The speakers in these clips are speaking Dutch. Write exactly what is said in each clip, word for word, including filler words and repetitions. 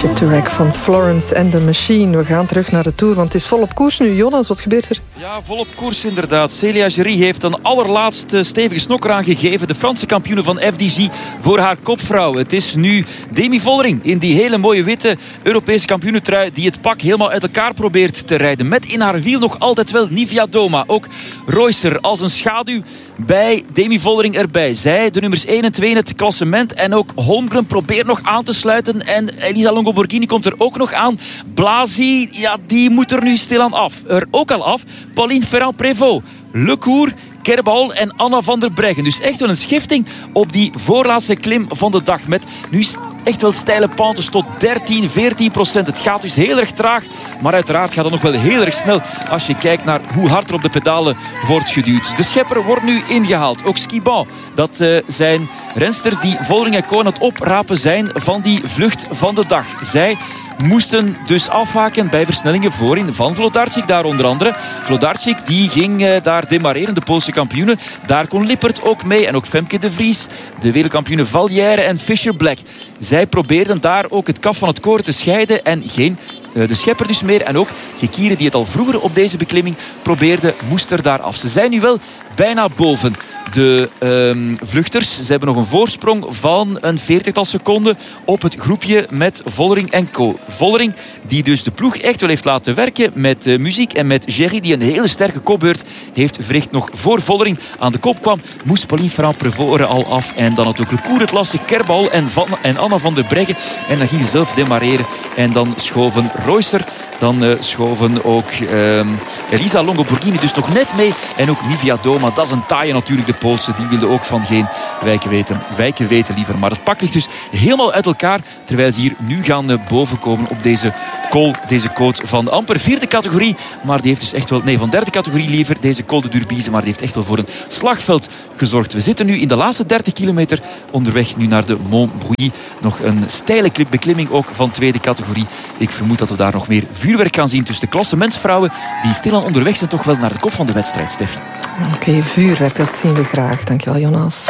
Shipwreck van Florence and the Machine. We gaan terug naar de Tour, want het is volop koers nu. Jonas, wat gebeurt er? Ja, volop koers inderdaad. Célia Géry heeft een allerlaatste stevige snokker aangegeven. De Franse kampioene van F D G voor haar kopvrouw. Het is nu Demi Vollering in die hele mooie witte Europese kampioenentrui die het pak helemaal uit elkaar probeert te rijden. Met in haar wiel nog altijd wel Nivia Doma. Ook Reusser als een schaduw bij Demi Vollering erbij. Zij, de nummers één en twee in het klassement. En ook Holmgren probeert nog aan te sluiten. En Elisa Longo Borghini komt er ook nog aan. Blasi, ja, die moet er nu stilaan af. Er ook al af. Pauline Ferrand-Prévot. Le Cour, Kerbal en Anna van der Breggen. Dus echt wel een schifting op die voorlaatste klim van de dag. Met nu echt wel steile pentes tot dertien, veertien procent. Het gaat dus heel erg traag. Maar uiteraard gaat het nog wel heel erg snel als je kijkt naar hoe hard er op de pedalen wordt geduwd. De schepper wordt nu ingehaald. Ook Skiban. Dat uh, zijn rensters die Vollering en Co aan het oprapen zijn van die vlucht van de dag. Zij moesten dus afhaken bij versnellingen voorin van Vlodarczyk daar onder andere. Vlodarczyk die ging uh, daar demareren, de Poolse kampioene. Daar kon Lippert ook mee en ook Femke de Vries, de wereldkampioene Vallière en Fisher Black. Zij probeerden daar ook het kaf van het koren te scheiden en geen uh, de schepper dus meer. En ook Gekire die het al vroeger op deze beklimming probeerde, moest er daar af. Ze zijn nu wel bijna boven de um, vluchters. Ze hebben nog een voorsprong van een veertigtal seconden op het groepje met Vollering en Co. Vollering die dus de ploeg echt wel heeft laten werken met uh, muziek en met Géry die een hele sterke kopbeurt heeft verricht. Nog voor Vollering aan de kop kwam, moest Pauline Ferrand-Prévot er al af. En dan had ook Le Cour het lastig, Kerbal en, Van, en Anna van der Breggen. En dan ging ze zelf demareren. En dan schoven Reusser, dan uh, schoven ook uh, Elisa Longo Borghini dus nog net mee. En ook Nivia Doma, dat is een taaie natuurlijk, de Poolse. Die wilde ook van geen wijken weten. Wijken weten liever. Maar het pak ligt dus helemaal uit elkaar. Terwijl ze hier nu gaan uh, bovenkomen op deze col, deze côte van amper vierde categorie. Maar die heeft dus echt wel, nee van derde categorie liever, deze Col de Durbize. Maar die heeft echt wel voor een slagveld gezorgd. We zitten nu in de laatste dertig kilometer onderweg nu naar de Mont Brouilly. Nog een steile beklimming ook van tweede categorie. Ik vermoed dat we daar nog meer vuurwerk gaan zien tussen de klassementsvrouwen die stilaan onderweg zijn toch wel naar de kop van de wedstrijd, Steffi. Oké, okay, vuurwerk, dat zien we graag. Dankjewel, Jonas.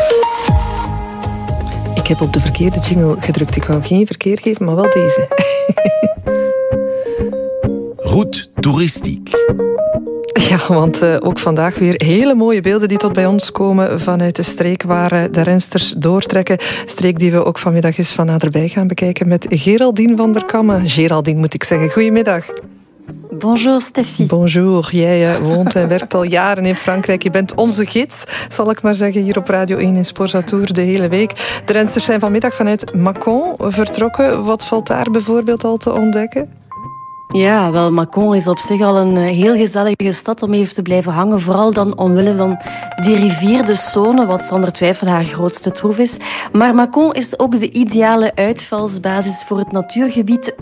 Ik heb op de verkeerde jingle gedrukt. Ik wou geen verkeer geven, maar wel deze. Route toeristiek. Ja, want uh, ook vandaag weer hele mooie beelden die tot bij ons komen vanuit de streek waar uh, de rensters doortrekken. Streek die we ook vanmiddag eens van naderbij gaan bekijken met Geraldine van der Kammen. Geraldine moet ik zeggen, goedemiddag. Bonjour Steffi. Bonjour, jij uh, woont en werkt al jaren in Frankrijk. Je bent onze gids, zal ik maar zeggen, hier op Radio één in Sportatour de hele week. De rensters zijn vanmiddag vanuit Mâcon vertrokken. Wat valt daar bijvoorbeeld al te ontdekken? Ja, wel, Mâcon is op zich al een heel gezellige stad om even te blijven hangen. Vooral dan omwille van die rivier de Saône, wat zonder twijfel haar grootste troef is. Maar Mâcon is ook de ideale uitvalsbasis voor het natuurgebied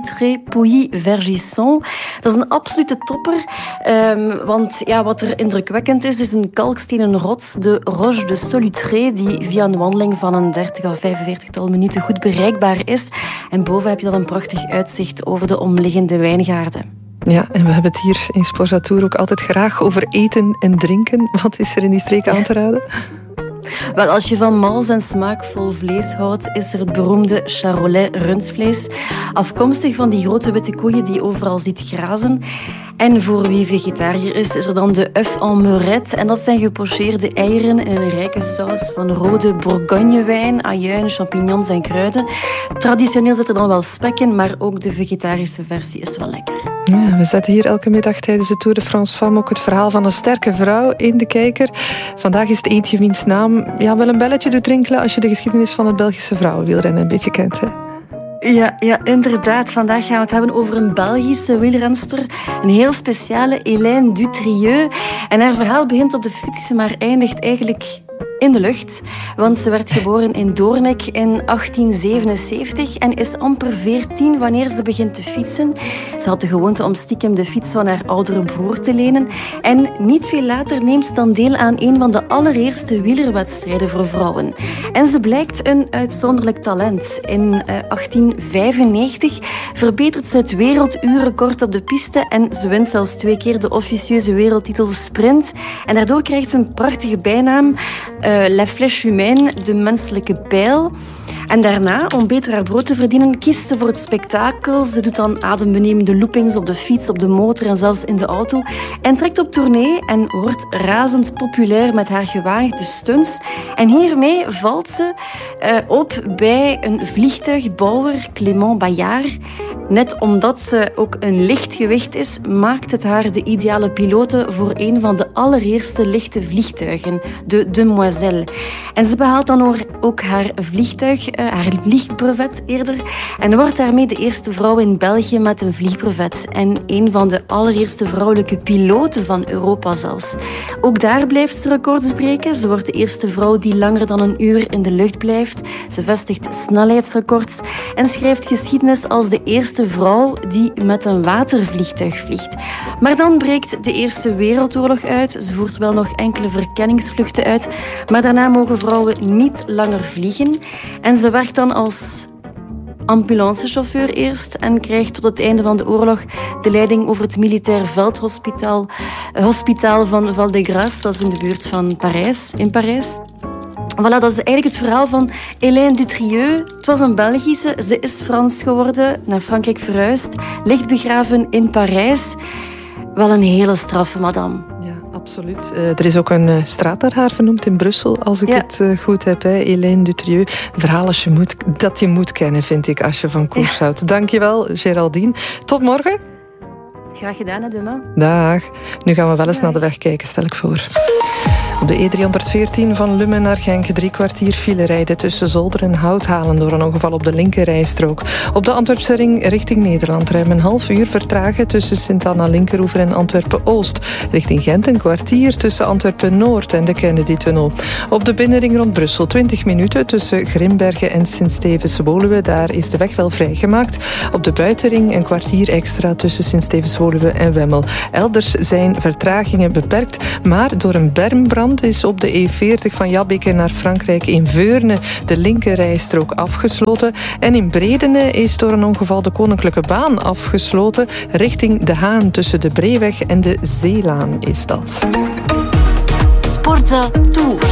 Solutré-Pouilly-Vergisson. Dat is een absolute topper. Um, want ja, wat er indrukwekkend is, is een kalkstenen rots, de Roche de Solutré, die via een wandeling van een dertig à vijfenveertigtal minuten goed bereikbaar is. En boven heb je dan een prachtig uitzicht over de omliggende wijngaarden. Ja, en we hebben het hier in Sportatour ook altijd graag over eten en drinken. Wat is er in die streek aan te raden? Wel, als je van mals en smaakvol vlees houdt, is er het beroemde Charolais rundsvlees. Afkomstig van die grote witte koeien die je overal ziet grazen. En voor wie vegetariër is, is er dan de œuf en meurette. En dat zijn gepocheerde eieren in een rijke saus van rode Bourgognewijn, ajuin, champignons en kruiden. Traditioneel zit er dan wel spek in, maar ook de vegetarische versie is wel lekker. Ja, we zetten hier elke middag tijdens de Tour de France Femme ook het verhaal van een sterke vrouw in de kijker. Vandaag is het eentje wiens naam ja, wel een belletje doet rinkelen als je de geschiedenis van het Belgische vrouwenwielrennen een beetje kent, hè? Ja, ja, inderdaad. Vandaag gaan we het hebben over een Belgische wielrenster. Een heel speciale, Hélène Dutrieux. En haar verhaal begint op de fiets, maar eindigt eigenlijk in de lucht. Want ze werd geboren in Doornik in achttien zevenenzeventig en is amper veertien wanneer ze begint te fietsen. Ze had de gewoonte om stiekem de fiets van haar oudere broer te lenen. En niet veel later neemt ze dan deel aan een van de allereerste wielerwedstrijden voor vrouwen. En ze blijkt een uitzonderlijk talent. In uh, achttien vijfennegentig verbetert ze het werelduurrecord op de piste en ze wint zelfs twee keer de officieuze wereldtitel sprint. En daardoor krijgt ze een prachtige bijnaam. Uh, uh, La Flèche Humaine, de menselijke pijl. En daarna, om beter haar brood te verdienen, kiest ze voor het spektakel. Ze doet dan adembenemende loopings op de fiets, op de motor en zelfs in de auto. En trekt op tournee en wordt razend populair met haar gewaagde stunts. En hiermee valt ze uh, op bij een vliegtuigbouwer, Clément Bayard. Net omdat ze ook een licht gewicht is, maakt het haar de ideale pilote voor een van de allereerste lichte vliegtuigen, de Demoiselle. En ze behaalt dan ook haar vliegtuig, uh, haar vliegbrevet eerder, en wordt daarmee de eerste vrouw in België met een vliegbrevet. En een van de allereerste vrouwelijke piloten van Europa zelfs. Ook daar blijft ze records breken. Ze wordt de eerste vrouw die langer dan een uur in de lucht blijft. Ze vestigt snelheidsrecords en schrijft geschiedenis als de eerste vrouw die met een watervliegtuig vliegt. Maar dan breekt de Eerste Wereldoorlog uit. Ze voert wel nog enkele verkenningsvluchten uit, maar daarna mogen vrouwen niet langer vliegen. En ze werkt dan als ambulancechauffeur eerst en krijgt tot het einde van de oorlog de leiding over het militair veldhospitaal hospitaal van Val-de-Grâce. Dat is in de buurt van Parijs, in Parijs. Voilà, dat is eigenlijk het verhaal van Hélène Dutrieux. Het was een Belgische, ze is Frans geworden, naar Frankrijk verhuisd, ligt begraven in Parijs. Wel een hele straffe madame. Ja, absoluut. Uh, er is ook een uh, straat naar haar vernoemd in Brussel, als ik ja. het uh, goed heb. Hè. Hélène Dutrieux. Een verhaal als je moet, dat je moet kennen, vind ik, als je van koers ja. houdt. Dankjewel, Geraldine. Tot morgen. Graag gedaan, hè, Duma. Dag. Nu gaan we wel eens Dag. naar de weg kijken, stel ik voor. Op de E driehonderdveertien van Lummen naar Genk drie kwartier file rijden tussen Zolder en Houthalen door een ongeval op de linkerrijstrook. Op de Antwerpse ring richting Nederland ruim een half uur vertragen tussen Sint-Anna-Linkeroever en Antwerpen-Oost. Richting Gent een kwartier tussen Antwerpen-Noord en de Kennedy-tunnel. Op de binnenring rond Brussel twintig minuten tussen Grimbergen en Sint-Stevens-Woluwe. Daar is de weg wel vrijgemaakt. Op de buitenring een kwartier extra tussen Sint-Stevens-Woluwe en Wemmel. Elders zijn vertragingen beperkt, maar door een bermbrand is op de E veertig van Jabbeke naar Frankrijk in Veurne de linkerrijstrook afgesloten. En in Bredene is door een ongeval de Koninklijke Baan afgesloten. Richting De Haan tussen de Breeweg en de Zeelaan is dat. Sportza Tour.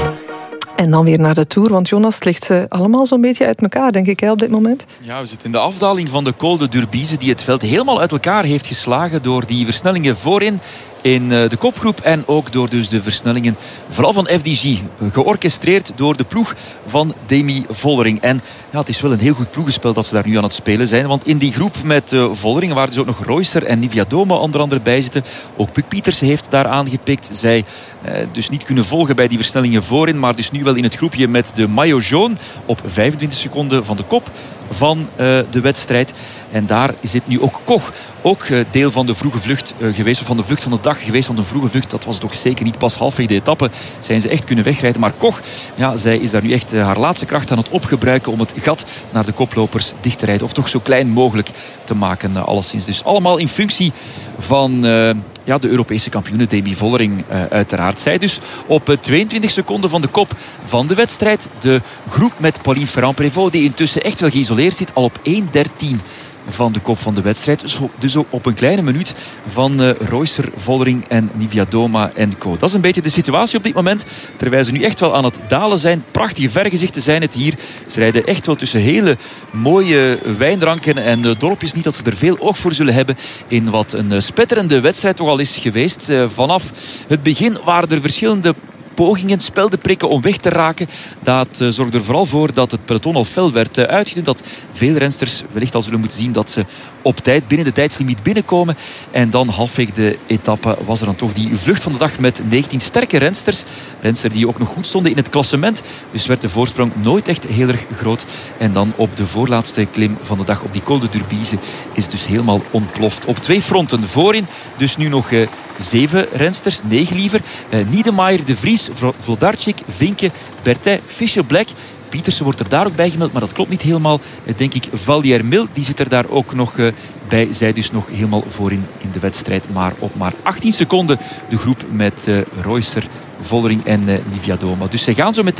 En dan weer naar de Tour, want Jonas, het ligt uh, allemaal zo'n beetje uit elkaar, denk ik, hè, op dit moment. Ja, we zitten in de afdaling van de Col de Durbize, die het veld helemaal uit elkaar heeft geslagen door die versnellingen voorin in de kopgroep en ook door dus de versnellingen, vooral van F D G, georchestreerd door de ploeg van Demi Vollering. En ja, het is wel een heel goed ploegenspel dat ze daar nu aan het spelen zijn, want in die groep met uh, Vollering, waar dus ook nog Royster en Niviadoma onder andere bij zitten, ook Puk Pietersen heeft daar aangepikt. Zij uh, dus niet kunnen volgen bij die versnellingen voorin, maar dus nu wel in het groepje met de maillot jaune op vijfentwintig seconden van de kop van uh, de wedstrijd. En daar zit nu ook Koch, ook uh, deel van de vroege vlucht uh, geweest, of van de vlucht van de dag geweest, van de vroege vlucht. Dat was toch zeker niet. Pas halfwege de etappe zijn ze echt kunnen wegrijden. Maar Koch, ja, zij is daar nu echt uh, haar laatste kracht aan het opgebruiken om het gat naar de koplopers dicht te rijden. Of toch zo klein mogelijk te maken, uh, alleszins. Dus allemaal in functie van Uh, Ja, de Europese kampioene Demi Vollering uh, uiteraard. Zij dus op uh, tweeëntwintig seconden van de kop van de wedstrijd. De groep met Pauline Ferrand-Prévot, die intussen echt wel geïsoleerd zit, al op één dertien van de kop van de wedstrijd. Dus ook op een kleine minuut van uh, Royster, Vollering en Niviadoma en co. Dat is een beetje de situatie op dit moment. Terwijl ze nu echt wel aan het dalen zijn. Prachtige vergezichten zijn het hier. Ze rijden echt wel tussen hele mooie wijnranken en uh, dorpjes. Niet dat ze er veel oog voor zullen hebben in wat een uh, spetterende wedstrijd toch al is geweest. Uh, vanaf het begin waren er verschillende pogingen, spelden prikken om weg te raken. Dat uh, zorgde er vooral voor dat het peloton al fel werd uh, uitgedund. Dat veel rensters wellicht al zullen moeten zien dat ze op tijd binnen de tijdslimiet binnenkomen. En dan halfweg de etappe was er dan toch die vlucht van de dag met negentien sterke rensters. Rensters die ook nog goed stonden in het klassement. Dus werd de voorsprong nooit echt heel erg groot. En dan op de voorlaatste klim van de dag op die Col de Durbize is het dus helemaal ontploft. Op twee fronten voorin. Dus nu nog uh, zeven rensters, negen liever. Uh, Niedermayer, De Vries, Vlodarczyk, Vinke, Bertin, Fischer-Black. Pietersen wordt er daar ook bij gemeld, maar dat klopt niet helemaal. Denk ik, Vallière-Mil, die zit er daar ook nog uh, bij. Zij dus nog helemaal voorin in de wedstrijd. Maar op maar achttien seconden de groep met uh, Royster, Vollering en uh, Niviadoma. Dus zij gaan zo meteen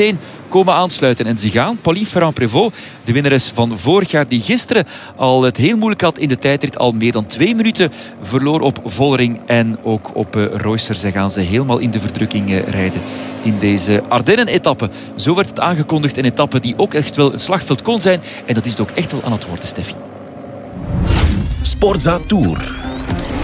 komen aansluiten. En ze gaan. Pauline Ferrand-Prévot, de winnares van vorig jaar, die gisteren al het heel moeilijk had in de tijdrit, al meer dan twee minuten verloor op Vollering en ook op uh, Royster. Zij gaan ze helemaal in de verdrukking uh, rijden in deze Ardennen-etappe. Zo werd het aangekondigd. Een etappe die ook echt wel een slagveld kon zijn. En dat is het ook echt wel aan het worden, Steffi. Sportza Tour.